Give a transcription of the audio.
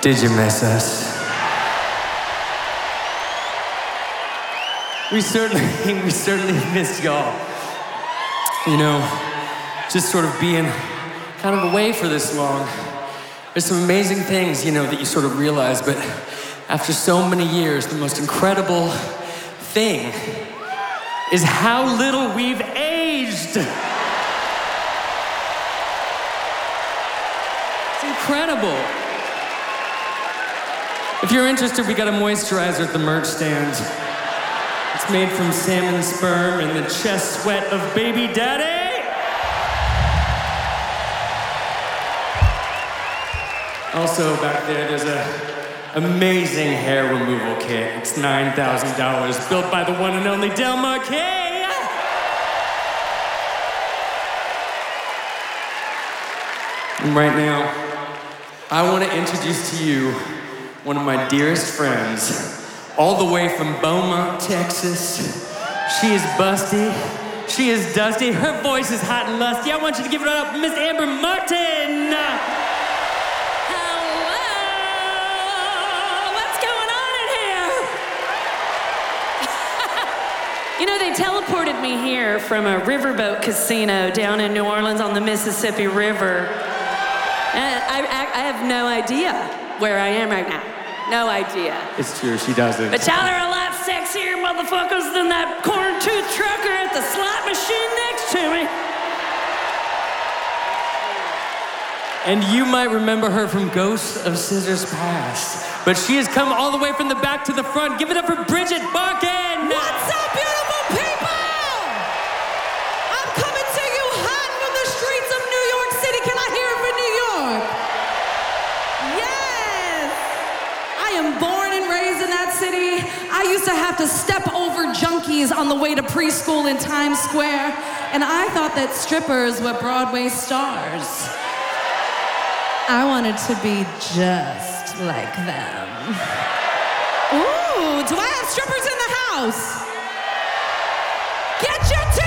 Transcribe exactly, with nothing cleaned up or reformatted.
Did you miss us? We certainly, we certainly missed y'all. You know, just sort of being kind of away for this long. There's some amazing things, you know, that you sort of realize, but after so many years, the most incredible thing is how little we've aged. It's incredible. If you're interested, we got a moisturizer at the merch stand. It's made from salmon sperm and the chest sweat of baby daddy. Also back there, there's a amazing hair removal kit. It's nine thousand dollars, built by the one and only Del Marquet. And right now, I want to introduce to you one of my dearest friends, all the way from Beaumont, Texas. She is busty, she is dusty, her voice is hot and lusty. I want you to give it up, Miss Amber Martin. Hello, what's going on in here? You know, they teleported me here from a riverboat casino down in New Orleans on the Mississippi River. And I, I, I have no idea where I am right now. No idea. It's true, she doesn't. But y'all are a lot sexier motherfuckers than that corn-toothed trucker at the slot machine next to me. And you might remember her from Ghosts of Scissors Past. But she has come all the way from the back to the front. Give it up for Bridget Barkin! What's up, beautiful people? I'm coming to you hot from the streets of New York City. Can I hear it for New York? Yes! I am born and raised in that city. I used to have to step over junkies on the way to preschool in Times Square, and I thought that strippers were Broadway stars. I wanted to be just like them. Ooh, do I have strippers in the house? Get your